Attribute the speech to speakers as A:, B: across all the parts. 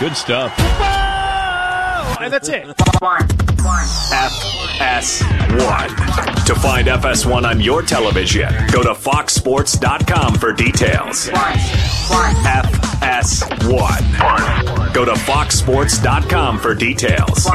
A: Good stuff.
B: And that's it.
C: FS1. To find FS1 on your television, go to foxsports.com for details. FS1. Go to foxsports.com for details.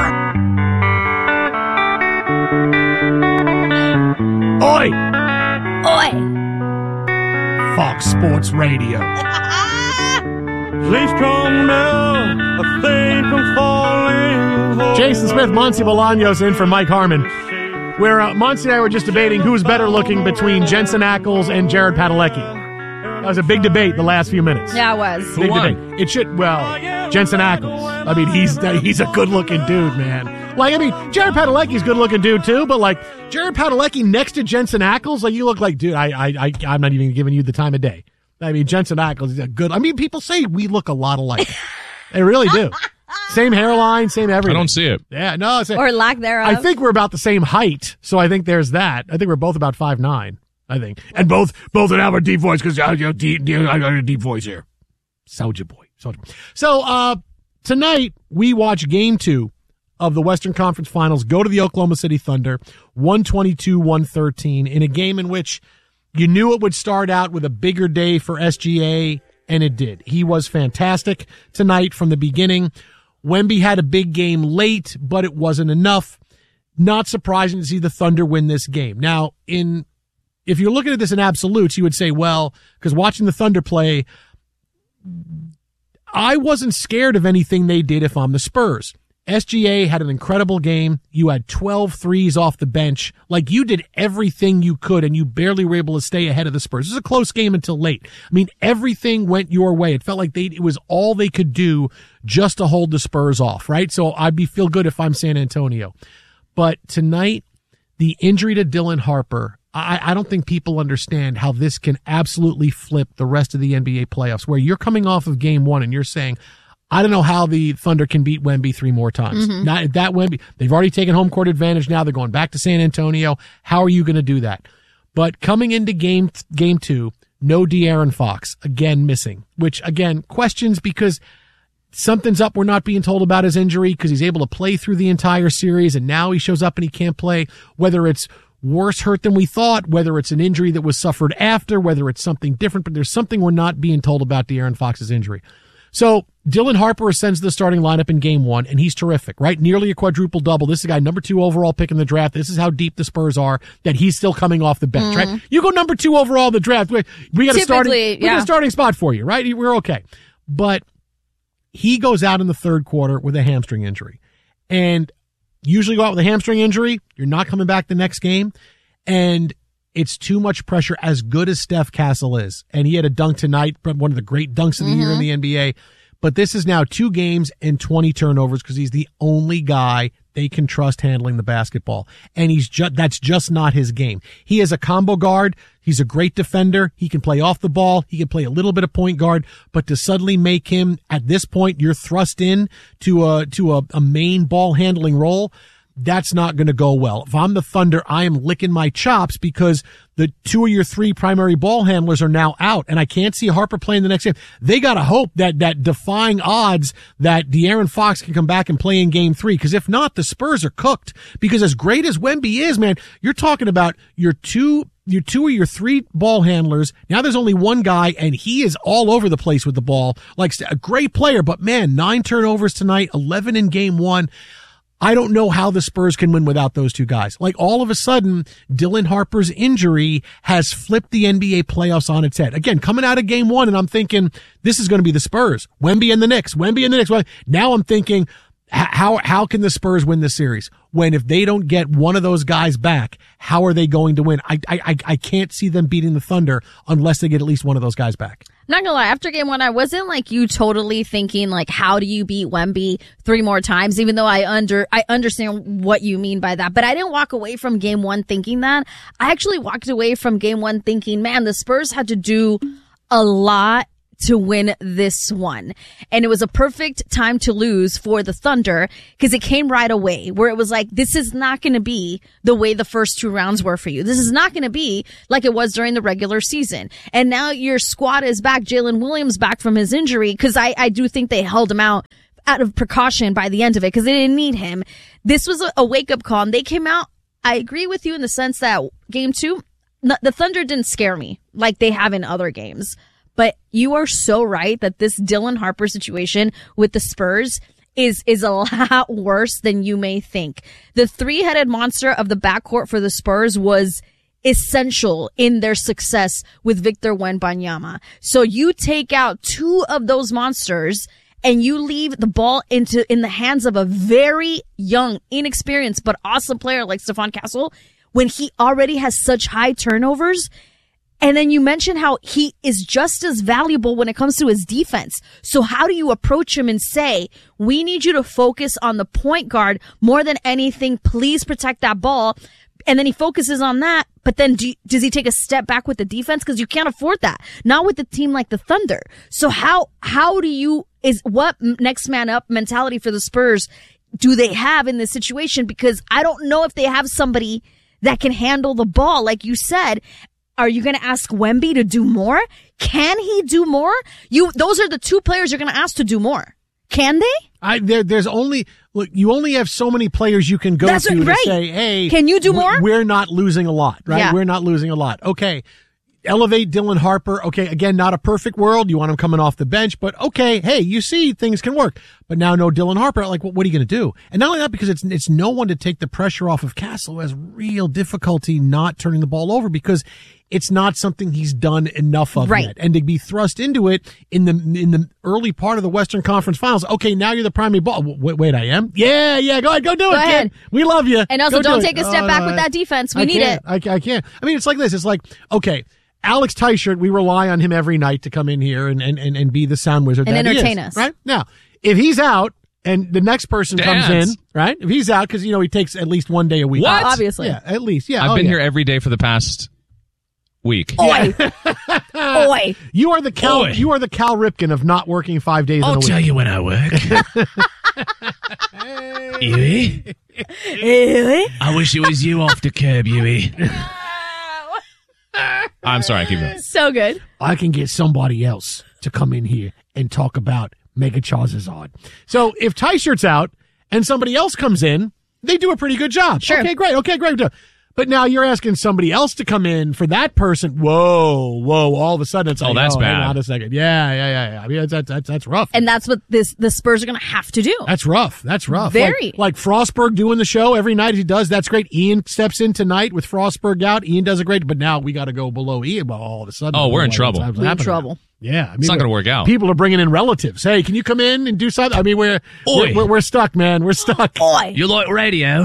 B: Oi!
D: Oi!
B: Fox Sports Radio.
E: Please come down, a thing from falling.
B: Jason Smith, Monty Bolaños in for Mike Harmon. Where Monty and I were just debating who's better looking between Jensen Ackles and Jared Padalecki. That was a big debate the last few minutes.
D: Yeah, it was.
B: Big debate. It should, Jensen Ackles. I mean, he's a good-looking dude, man. Like, I mean, Jared Padalecki's a good-looking dude, too, but, like, Jared Padalecki next to Jensen Ackles, like, you look like, dude, I'm not even giving you the time of day. I mean, Jensen Ackles is a good, I mean, people say we look a lot alike. They really do. Same hairline, same everything.
A: I don't see it.
B: Yeah, no.
D: Or lack thereof.
B: I think we're about the same height, so I think there's that. I think we're both about 5'9", I think. And both have a deep voice, because I got a deep voice here. Soulja Boy. So, tonight, we watch Game 2 of the Western Conference Finals go to the Oklahoma City Thunder, 122-113, in a game in which you knew it would start out with a bigger day for SGA, and it did. He was fantastic tonight from the beginning. Wemby had a big game late, but it wasn't enough. Not surprising to see the Thunder win this game. Now, if you're looking at this in absolutes, you would say, well, because watching the Thunder play, I wasn't scared of anything they did if I'm the Spurs. SGA had an incredible game. You had 12 threes off the bench. Like, you did everything you could, and you barely were able to stay ahead of the Spurs. This is a close game until late. I mean, everything went your way. It felt like it was all they could do just to hold the Spurs off, right? So I'd feel good if I'm San Antonio. But tonight, the injury to Dylan Harper, I don't think people understand how this can absolutely flip the rest of the NBA playoffs, where you're coming off of game 1 and you're saying, I don't know how the Thunder can beat Wemby 3 more times. Not that Wemby. They've already taken home court advantage now. They're going back to San Antonio. How are you going to do that? But coming into game 2, no De'Aaron Fox, again missing, which again, questions, because something's up. We're not being told about his injury because he's able to play through the entire series, and now he shows up and he can't play, whether it's worse hurt than we thought, whether it's an injury that was suffered after, whether it's something different, but there's something we're not being told about De'Aaron Fox's injury. So Dylan Harper ascends to the starting lineup in game 1, and he's terrific, right? Nearly a quadruple double. This is a guy number 2 overall pick in the draft. This is how deep the Spurs are, that he's still coming off the bench, right? You go number 2 overall in the draft. We got a starting spot for you, right? We're okay. But he goes out in the third quarter with a hamstring injury. And usually go out with a hamstring injury, you're not coming back the next game. And it's too much pressure, as good as Steph Castle is. And he had a dunk tonight, one of the great dunks of the year in the NBA. But this is now 2 games and 20 turnovers because he's the only guy they can trust handling the basketball. And that's just not his game. He is a combo guard. He's a great defender. He can play off the ball. He can play a little bit of point guard, but to suddenly make him, at this point, you're thrust in to a main ball handling role, that's not going to go well. If I'm the Thunder, I am licking my chops because the 2 of your 3 primary ball handlers are now out, and I can't see Harper playing the next game. They got to hope that defying odds that De'Aaron Fox can come back and play in game 3, because if not, the Spurs are cooked. Because as great as Wemby is, man, you're talking about your 2 of your 3 ball handlers. Now there's only 1 guy, and he is all over the place with the ball. Like, a great player, but man, 9 turnovers tonight, 11 in game 1. I don't know how the Spurs can win without those 2 guys. Like, all of a sudden, Dylan Harper's injury has flipped the NBA playoffs on its head. Again, coming out of game 1, and I'm thinking, this is going to be the Spurs. Wemby and the Knicks. Now I'm thinking, how can the Spurs win this series? When if they don't get one of those guys back, how are they going to win? I can't see them beating the Thunder unless they get at least one of those guys back.
D: Not gonna lie, after game 1, I wasn't like you totally thinking like, how do you beat Wemby 3 more times? Even though I understand what you mean by that, but I didn't walk away from game 1 thinking that. I actually walked away from game 1 thinking, man, the Spurs had to do a lot to win this one. And it was a perfect time to lose for the Thunder because it came right away where it was like, this is not going to be the way the first 2 rounds were for you. This is not going to be like it was during the regular season. And now your squad is back. Jalen Williams back from his injury, because I do think they held him out out of precaution by the end of it because they didn't need him. This was a wake-up call, and they came out. I agree with you in the sense that game 2, the Thunder didn't scare me like they have in other games. But you are so right that this Dylan Harper situation with the Spurs is a lot worse than you may think. The three-headed monster of the backcourt for the Spurs was essential in their success with Victor Wembanyama. So you take out 2 of those monsters and you leave the ball in the hands of a very young, inexperienced, but awesome player like Stephon Castle when he already has such high turnovers. And then you mentioned how he is just as valuable when it comes to his defense. So how do you approach him and say, we need you to focus on the point guard more than anything. Please protect that ball. And then he focuses on that. But then does he take a step back with the defense? Because you can't afford that. Not with a team like the Thunder. So how what next man up mentality for the Spurs do they have in this situation? Because I don't know if they have somebody that can handle the ball. Like you said, are you going to ask Wemby to do more? Can he do more? Those are the 2 players you're going to ask to do more. Can they?
B: There's only, look, you only have so many players you can go to say, hey,
D: can you do more?
B: We're not losing a lot, right?
D: Yeah.
B: We're not losing a lot. Okay. Elevate Dylan Harper. Okay. Again, not a perfect world. You want him coming off the bench, but okay. Hey, you see things can work, but now no Dylan Harper. Like, what are you going to do? And not only that, because it's no one to take the pressure off of Castle, who has real difficulty not turning the ball over because it's not something he's done enough of yet. And to be thrust into it in the early part of the Western Conference Finals. Okay, now you're the primary ball. Wait, I am? Yeah, go ahead, go do it, kid. We love you.
D: And also don't take a step back with that defense. We need it.
B: I can't. I mean, it's like this. It's like, okay, Alex Teichert, we rely on him every night to come in here and be the sound wizard
D: and
B: that
D: entertain
B: he is,
D: us.
B: Right? Now, if he's out and the next person comes in, right? If he's out, because, he takes at least one day a week.
A: What?
D: Obviously.
B: Yeah, at least. Yeah.
A: I've been here every day for the past week.
D: Oi. Oi.
B: You are the Cal Ripken of not working 5 days in a week.
A: I'll tell you when I work. Huey? I wish it was you off the curb, Huey. I'm sorry, keep going.
D: So good.
B: I can get somebody else to come in here and talk about Mega Charizard. So if Teichert's out and somebody else comes in, they do a pretty good job.
D: Sure.
B: Okay, great. But now you're asking somebody else to come in for that person. Whoa. All of a sudden it's like,
A: that's bad.
B: Hang on a second. Yeah. I mean, that's rough.
D: And that's what the Spurs are going to have to do.
B: That's rough.
D: Very.
B: Like Frostberg doing the show every night he does. That's great. Ian steps in tonight with Frostberg out. Ian does a great, but now we got to go below Ian. Well, all of a sudden.
A: Oh, we're in trouble.
D: We're in trouble.
B: Yeah. I mean,
A: it's not going to work out.
B: People are bringing in relatives. Hey, can you come in and do something? I mean, we're stuck, man. We're stuck.
D: Oi.
A: You like radio?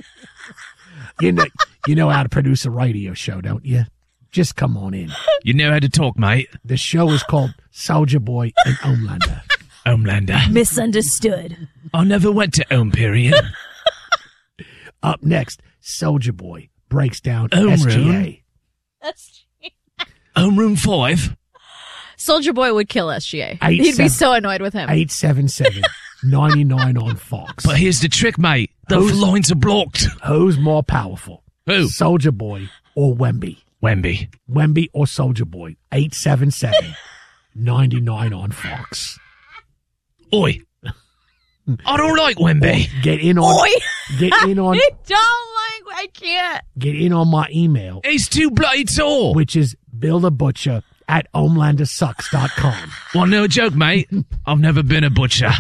B: You know how to produce a radio show, don't you? Just come on in.
A: You know how to talk, mate.
B: The show is called Soulja Boy and Homelander.
A: Homelander.
D: Misunderstood.
A: I never went to Home, period.
B: Up next, Soulja Boy breaks down
A: Home
B: SGA.
A: Homeroom 5.
D: Soulja Boy would kill SGA. He'd be so annoyed with him.
B: 877-99 on Fox.
A: But here's the trick, mate. The lines are blocked.
B: Who's more powerful?
A: Who?
B: Soulja Boy or Wemby?
A: Wemby.
B: Wemby or Soulja Boy? 877-99 on Fox.
A: Oi. I don't like Wemby.
B: Get in on.
D: Oi.
B: Get in on.
D: I can't.
B: Get in on my email.
A: He's too bloody tall.
B: Which is BillTheButcher@HomelanderSucks.com.
A: Well, no joke, mate. I've never been a butcher.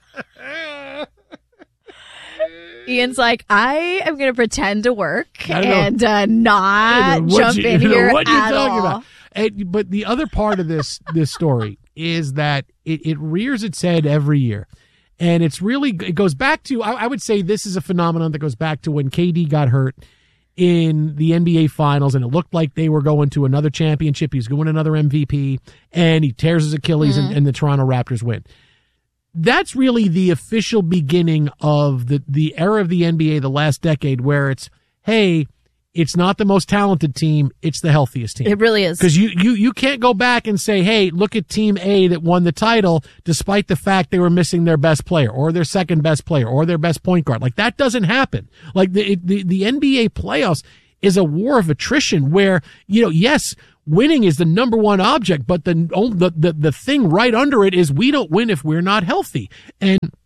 D: Ian's like, I am going to pretend to work and not jump in here
B: what
D: at
B: you talking
D: all.
B: about? But the other part of this story is that it rears its head every year. And it goes back to, I would say this is a phenomenon that goes back to when KD got hurt in the NBA Finals, and it looked like they were going to another championship. He's going to another MVP, and he tears his Achilles, and the Toronto Raptors win. That's really the official beginning of the era of the NBA, the last decade, where it's, hey, it's not the most talented team, it's the healthiest team.
D: It really is.
B: Because you can't go back and say, hey, look at Team A that won the title despite the fact they were missing their best player or their second best player or their best point guard. Like, that doesn't happen. Like, the NBA playoffs is a war of attrition where, yes, winning is the number one object, but the thing right under it is we don't win if we're not healthy. And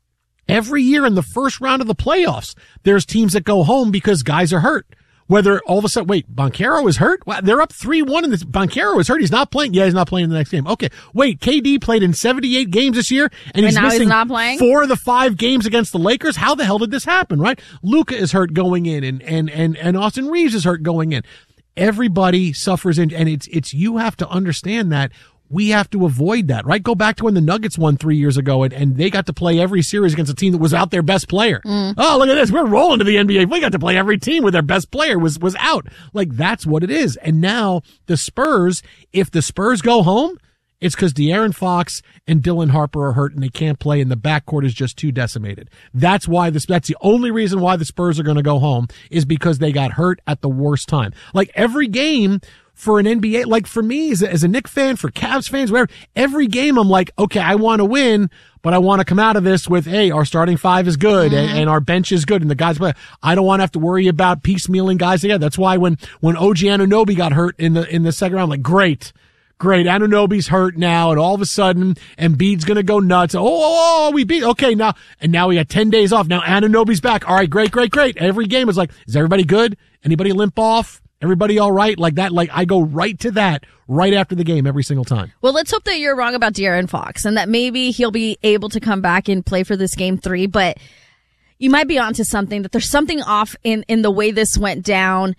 B: Every year in the first round of the playoffs, there's teams that go home because guys are hurt. Whether all of a sudden, wait, Banchero is hurt? Well, they're up 3-1 and Banchero is hurt. He's not playing. Yeah, he's not playing in the next game. Okay. Wait, KD played in 78 games this year and he's missing
D: not playing?
B: 4 of the 5 games against the Lakers. How the hell did this happen, right? Luka is hurt going in and Austin Reeves is hurt going in. Everybody suffers and it's you have to understand that. We have to avoid that, right? Go back to when the Nuggets won 3 years ago and they got to play every series against a team that was out their best player. Oh, look at this. We're rolling to the NBA. We got to play every team where their best player was out. Like, that's what it is. And now the Spurs, if the Spurs go home, it's because De'Aaron Fox and Dylan Harper are hurt and they can't play and the backcourt is just too decimated. That's why that's the only reason why the Spurs are going to go home is because they got hurt at the worst time. Like, every game for an NBA, like for me as a Knicks fan, for Cavs fans, whatever, every game I'm like, okay, I want to win, but I want to come out of this with, hey, our starting 5 is good and our bench is good and the guys play. I don't want to have to worry about piecemealing guys together. That's why when OG Anunoby got hurt in the second round, I'm like, great. Anunoby's hurt now, and all of a sudden, Embiid's gonna go nuts. We beat. Okay, now we got 10 days off. Now Anunoby's back. All right, great. Every game is like, is everybody good? Anybody limp off? Everybody all right? Like that, like I go right to that right after the game every single time.
D: Well, let's hope that you're wrong about De'Aaron Fox and that maybe he'll be able to come back and play for this game 3, but you might be onto something, that there's something off in the way this went down.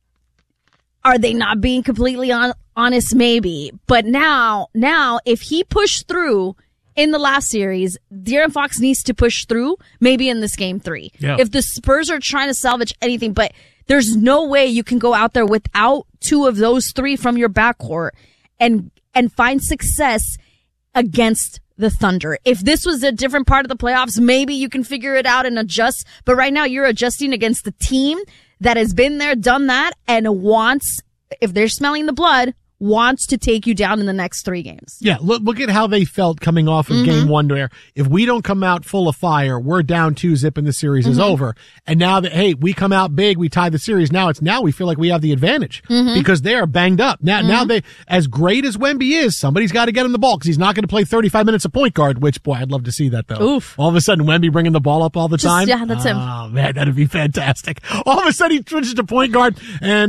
D: Are they not being completely honest? Maybe. But now, if he pushed through in the last series, De'Aaron Fox needs to push through maybe in this game 3.
B: Yeah.
D: If the Spurs are trying to salvage anything, but there's no way you can go out there without 2 of those 3 from your backcourt and find success against the Thunder. If this was a different part of the playoffs, maybe you can figure it out and adjust. But right now you're adjusting against the team that has been there, done that, and wants, if they're smelling the blood, wants to take you down in the next 3 games.
B: Yeah, look at how they felt coming off of game 1 there. If we don't come out full of fire, we're down 2-0 and the series is over. And now that, hey, we come out big, we tie the series. Now we feel like we have the advantage because they are banged up. Now they, as great as Wemby is, somebody's got to get him the ball because he's not going to play 35 minutes of point guard, which, boy, I'd love to see that though.
D: Oof.
B: All of a sudden, Wemby bringing the ball up all the time.
D: Yeah, that's him.
B: Oh, man, that'd be fantastic. All of a sudden, he switches to point guard and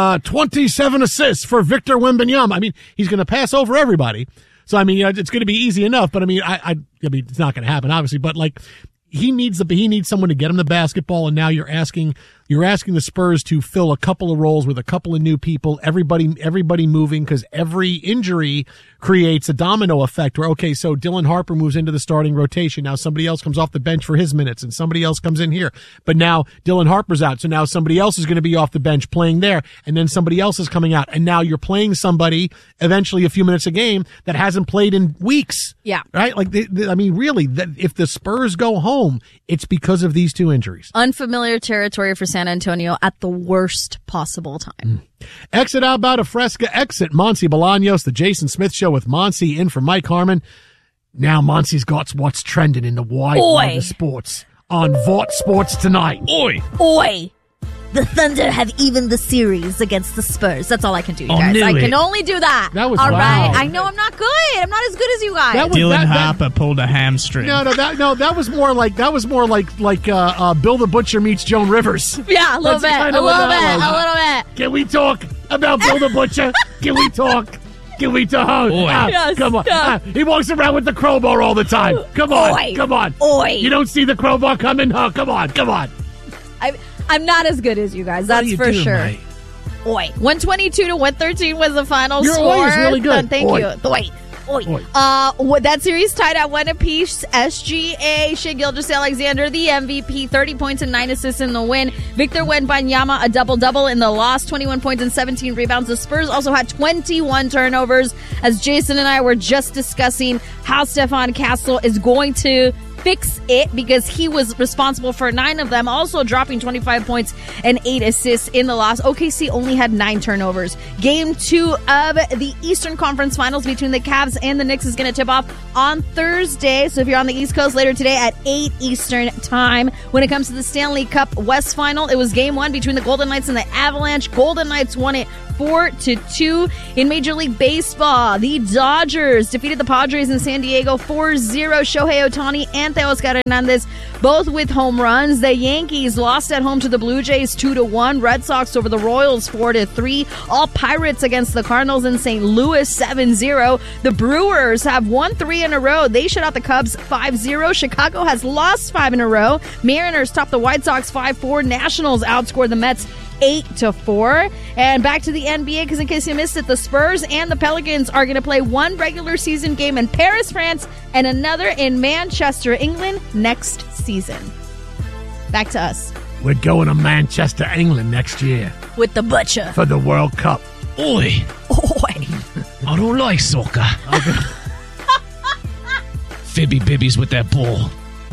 B: 27 assists for Victor Wembanyama. I mean, he's going to pass over everybody. So, I mean, it's going to be easy enough, but I mean, I mean, it's not going to happen, obviously, but like, he needs someone to get him the basketball, and now you're asking the Spurs to fill a couple of roles with a couple of new people, everybody moving, because every injury creates a domino effect where, okay, so Dylan Harper moves into the starting rotation. Now somebody else comes off the bench for his minutes and somebody else comes in here. But now Dylan Harper's out. So now somebody else is going to be off the bench playing there. And then somebody else is coming out. And now you're playing somebody eventually a few minutes a game that hasn't played in weeks.
D: Yeah.
B: Right? Like, I mean, really, if the Spurs go home, it's because of these 2 injuries.
D: Unfamiliar territory for San Antonio at the worst possible time.
B: Exit out about a fresca. Exit Monty Bolaños, the Jason Smith Show with Monty in for Mike Harmon. Now Monty's got what's trending in the wide world of sports on Vought Sports Tonight.
D: Oi! The Thunder have evened the series against the Spurs. That's all I can do, you guys. I can only do that.
B: That was
D: all
B: wow.
D: right. I know I'm not good. I'm not as good as you guys.
A: Dylan Harper pulled a hamstring.
B: That was more like Bill the Butcher meets Joan Rivers.
D: Yeah, a little bit. A little bit.
B: Can we talk about Bill the Butcher? Can we talk?
D: Yes,
B: come on.
D: yeah.
B: He walks around with the crowbar all the time. Come on.
D: Oi.
B: You don't see the crowbar coming? Oh, come on.
D: I'm not as good as you guys. That's for sure.
B: Mate?
D: Oi. 122-113 was the final
B: Your
D: score.
B: Oi is really good.
D: Thank
B: Oi.
D: you. Oi. That series tied at 1 apiece. SGA, Shai Gilgeous-Alexander, the MVP, 30 points and 9 assists in the win. Victor Wembanyama, a double-double in the loss, 21 points and 17 rebounds. The Spurs also had 21 turnovers. As Jason and I were just discussing how Stephon Castle is going to fix it because he was responsible for 9 of them, also dropping 25 points and 8 assists in the loss. OKC only had 9 turnovers. Game 2 of the Eastern Conference Finals between the Cavs and the Knicks is going to tip off on Thursday. So if you're on the East Coast, later today at 8 Eastern time. When it comes to the Stanley Cup West Final, it was Game 1 between the Golden Knights and the Avalanche. Golden Knights won it 4-2. In Major League Baseball, the Dodgers defeated the Padres in San Diego 4-0. Shohei Ohtani and Teoscar Hernandez both with home runs. The Yankees lost at home to the Blue Jays 2-1. Red Sox over the Royals 4-3. All Pirates against the Cardinals in St. Louis 7-0. The Brewers have won 3 in a row. They shut out the Cubs 5-0. Chicago has lost 5 in a row. Mariners topped the White Sox 5-4. Nationals outscored the Mets 8-4. And back to the NBA, because in case you missed it, the Spurs and the Pelicans are going to play one regular season game in Paris, France, and another in Manchester, England next season. Back to us.
B: We're going to Manchester, England next year
D: With the Butcher.
B: for the World Cup.
A: Oi,
D: Oi.
A: I don't like soccer. Fibby bibbies with that ball.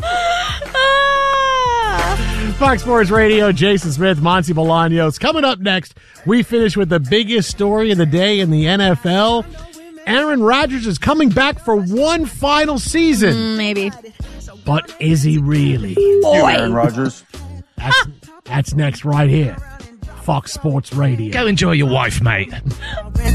B: Fox Sports Radio, Jason Smith, Monty Bolaños. Coming up next, we finish with the biggest story of the day in the NFL. Aaron Rodgers is coming back for one final season.
D: Maybe.
B: But is he really?
E: Aaron Rodgers.
B: That's next right here. Fox Sports Radio.
A: Go enjoy your wife, mate.